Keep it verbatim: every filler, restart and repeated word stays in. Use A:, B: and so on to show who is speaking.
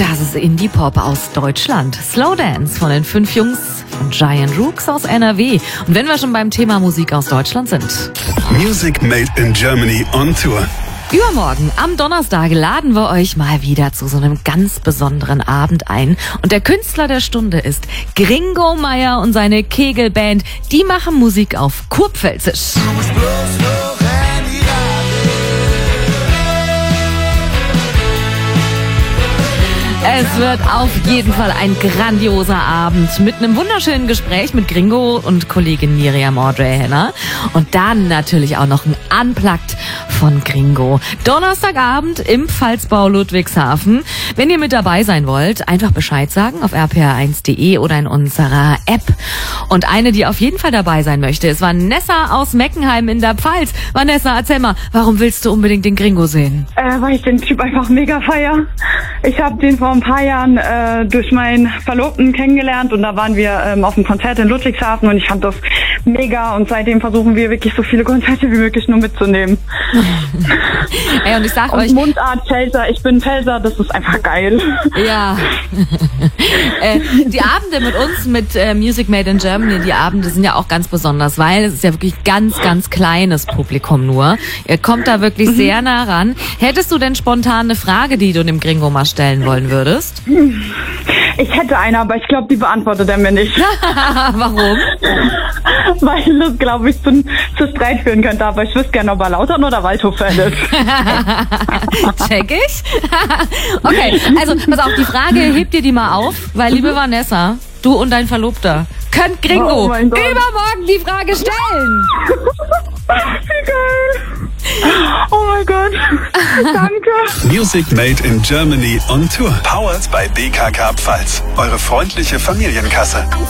A: Das ist Indie-Pop aus Deutschland. Slow Dance von den fünf Jungs von Giant Rooks aus N R W. Und wenn wir schon beim Thema Musik aus Deutschland sind.
B: Music Made in Germany on Tour.
A: Übermorgen, am Donnerstag, laden wir euch mal wieder zu so einem ganz besonderen Abend ein. Und der Künstler der Stunde ist Gringo Meier und seine Kegelband. Die machen Musik auf Kurpfälzisch. Es wird auf jeden Fall ein grandioser Abend mit einem wunderschönen Gespräch mit Gringo und Kollegin Miriam Audrey Henner. Und dann natürlich auch noch ein Unplugged von Gringo. Donnerstagabend im Pfalzbau Ludwigshafen. Wenn ihr mit dabei sein wollt, einfach Bescheid sagen auf r p r eins punkt d e oder in unserer App. Und eine, die auf jeden Fall dabei sein möchte, ist Vanessa aus Meckenheim in der Pfalz. Vanessa, erzähl mal, warum willst du unbedingt den Gringo sehen?
C: Äh, weil ich den Typ einfach mega feier. Ich habe den vor ein paar Jahren äh, durch meinen Verlobten kennengelernt und da waren wir ähm, auf einem Konzert in Ludwigshafen und ich fand das mega und seitdem versuchen wir wirklich so viele Konzerte wie möglich nur mitzunehmen.
A: Ey, und ich sag
C: und
A: euch...
C: Mundart Pfälzer, ich bin Pfälzer, das ist einfach geil.
A: Ja. äh, die Abende mit uns, mit äh, Music Made in Germany, die Abende sind ja auch ganz besonders, weil es ist ja wirklich ganz, ganz kleines Publikum nur. Ihr kommt da wirklich mhm. sehr nah ran. Hättest du denn spontan eine Frage, die du dem Gringo mal stellen wollen würdest?
C: Ich hätte eine, aber ich glaube, die beantwortet er mir nicht.
A: Warum?
C: Weil das, glaube ich, zu, zu Streit führen könnte. Aber ich wüsste gerne, ob er Lautern oder Waldhof-Fan ist.
A: Check ich. Okay, also pass auf, die Frage, hebt dir die mal auf, weil, liebe Vanessa, du und dein Verlobter könnt Gringo
C: oh
A: übermorgen die Frage stellen.
C: Wie geil. Oh mein Gott. Danke.
B: Music Made in Germany on Tour. Powered by B K K Pfalz. Eure freundliche Familienkasse.